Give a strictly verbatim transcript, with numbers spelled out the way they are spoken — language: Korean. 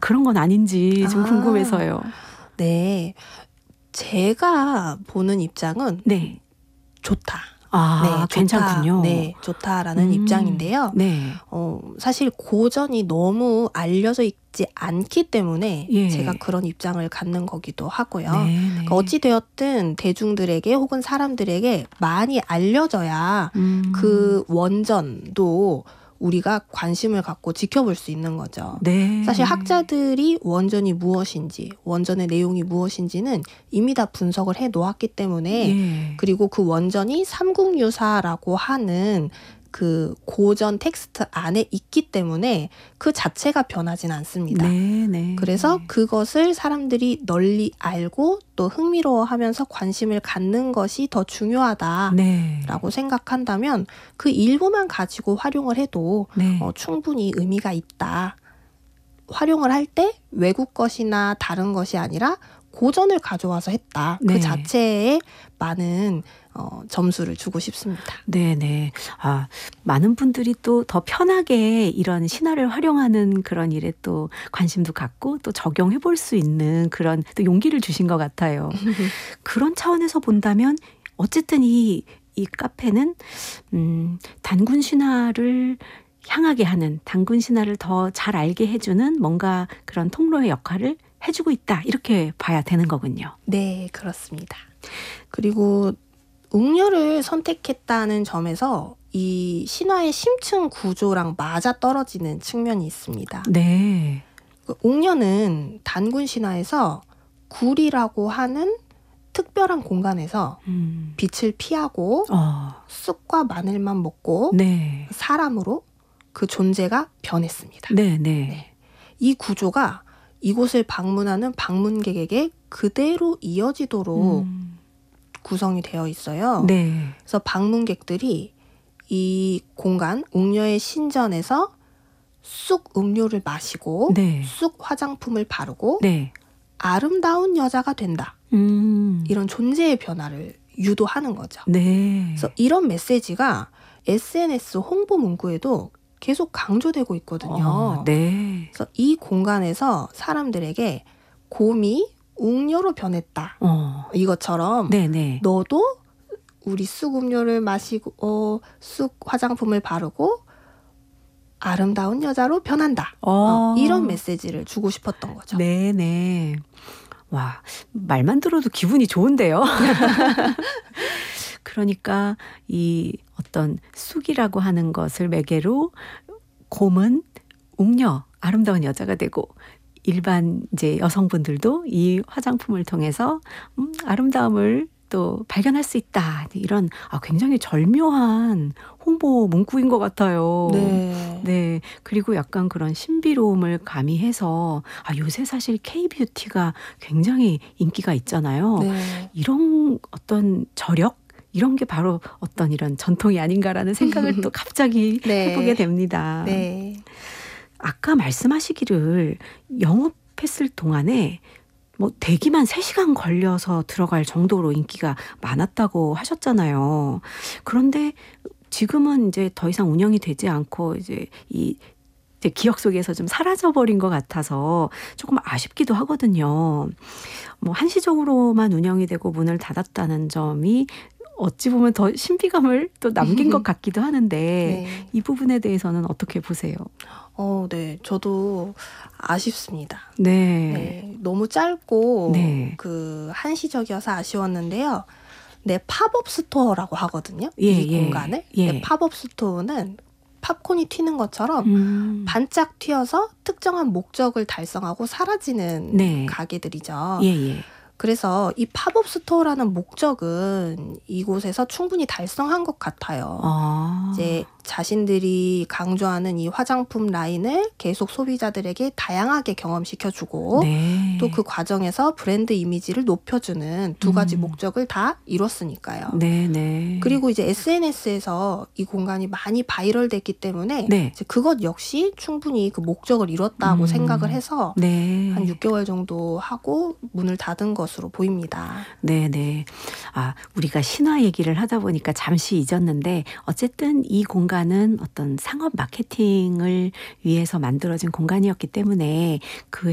그런 건 아닌지 좀 아. 궁금해서요. 네. 제가 보는 입장은 네. 좋다. 아, 네, 괜찮군요. 좋다. 네, 좋다라는 음, 입장인데요. 네. 어, 사실 고전이 너무 알려져 있지 않기 때문에 예. 제가 그런 입장을 갖는 거기도 하고요. 네, 네. 그러니까 어찌되었든 대중들에게 혹은 사람들에게 많이 알려져야 음. 그 원전도 우리가 관심을 갖고 지켜볼 수 있는 거죠. 네. 사실 학자들이 원전이 무엇인지, 원전의 내용이 무엇인지는 이미 다 분석을 해 놓았기 때문에 예. 그리고 그 원전이 삼국유사라고 하는 그 고전 텍스트 안에 있기 때문에 그 자체가 변하진 않습니다. 네, 네. 그래서 그것을 사람들이 널리 알고 또 흥미로워하면서 관심을 갖는 것이 더 중요하다라고 네. 생각한다면 그 일부만 가지고 활용을 해도 네. 어, 충분히 의미가 있다. 활용을 할 때 외국 것이나 다른 것이 아니라 고전을 가져와서 했다. 네. 그 자체에 많은 어, 점수를 주고 싶습니다. 네네. 아, 많은 분들이 또 더 편하게 이런 신화를 활용하는 그런 일에 또 관심도 갖고 또 적용해 볼 수 있는 그런 또 용기를 주신 것 같아요. 그런 차원에서 본다면 어쨌든 이, 이 카페는 음, 단군 신화를 향하게 하는, 단군 신화를 더 잘 알게 해주는 뭔가 그런 통로의 역할을 해주고 있다. 이렇게 봐야 되는 거군요. 네, 그렇습니다. 그리고 웅녀를 선택했다는 점에서 이 신화의 심층 구조랑 맞아떨어지는 측면이 있습니다. 네. 그 웅녀는 단군 신화에서 굴이라고 하는 특별한 공간에서 음. 빛을 피하고 어. 쑥과 마늘만 먹고 네. 사람으로 그 존재가 변했습니다. 네, 네. 네. 이 구조가 이곳을 방문하는 방문객에게 그대로 이어지도록 음. 구성이 되어 있어요. 네. 그래서 방문객들이 이 공간, 웅녀의 신전에서 쑥 음료를 마시고 네. 쑥 화장품을 바르고 네. 아름다운 여자가 된다. 음. 이런 존재의 변화를 유도하는 거죠. 네. 그래서 이런 메시지가 에스엔에스 홍보 문구에도 계속 강조되고 있거든요. 어, 네. 그래서 이 공간에서 사람들에게 곰이 웅녀로 변했다. 어. 이것처럼 네, 네. 너도 우리 쑥 음료를 마시고 어, 쑥 화장품을 바르고 아름다운 여자로 변한다. 어. 어, 이런 메시지를 주고 싶었던 거죠. 네, 네. 와, 말만 들어도 기분이 좋은데요. 그러니까 이 어떤 쑥이라고 하는 것을 매개로 곰은 웅녀, 아름다운 여자가 되고 일반 이제 여성분들도 이 화장품을 통해서 음, 아름다움을 또 발견할 수 있다. 이런 아, 굉장히 절묘한 홍보 문구인 것 같아요. 네. 네. 그리고 약간 그런 신비로움을 가미해서 아, 요새 사실 K-뷰티가 굉장히 인기가 있잖아요. 네. 이런 어떤 저력? 이런 게 바로 어떤 이런 전통이 아닌가라는 생각을 또 갑자기 네. 해보게 됩니다. 네. 아까 말씀하시기를 영업했을 동안에 뭐 대기만 세 시간 걸려서 들어갈 정도로 인기가 많았다고 하셨잖아요. 그런데 지금은 이제 더 이상 운영이 되지 않고 이제 이 이제 기억 속에서 좀 사라져버린 것 같아서 조금 아쉽기도 하거든요. 뭐 한시적으로만 운영이 되고 문을 닫았다는 점이 어찌 보면 더 신비감을 또 남긴 것 같기도 하는데 네. 이 부분에 대해서는 어떻게 보세요? 어, 네. 저도 아쉽습니다. 네. 네. 너무 짧고 네. 그 한시적이어서 아쉬웠는데요. 네, 팝업 스토어라고 하거든요. 예, 이 예. 공간을. 예. 네, 팝업 스토어는 팝콘이 튀는 것처럼 음. 반짝 튀어서 특정한 목적을 달성하고 사라지는 네. 가게들이죠. 예, 예. 그래서 이 팝업 스토어라는 목적은 이곳에서 충분히 달성한 것 같아요. 아. 이제 자신들이 강조하는 이 화장품 라인을 계속 소비자들에게 다양하게 경험시켜주고 네. 또 그 과정에서 브랜드 이미지를 높여주는 두 가지 음. 목적을 다 이뤘으니까요. 네, 네. 그리고 이제 에스엔에스에서 이 공간이 많이 바이럴됐기 때문에 네. 이제 그것 역시 충분히 그 목적을 이뤘다고 음. 생각을 해서 네. 한 육 개월 정도 하고 문을 닫은 것으로 보입니다. 네, 네. 아, 우리가 신화 얘기를 하다 보니까 잠시 잊었는데 어쨌든 이 공간은 어떤 상업 마케팅을 위해서 만들어진 공간이었기 때문에 그